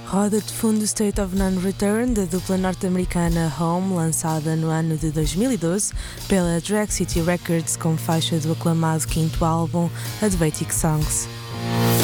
Roda de fundo State of Non-Return da dupla norte-americana Home, lançada no ano de 2012 pela Drag City Records com faixa do aclamado quinto álbum Advatic Songs.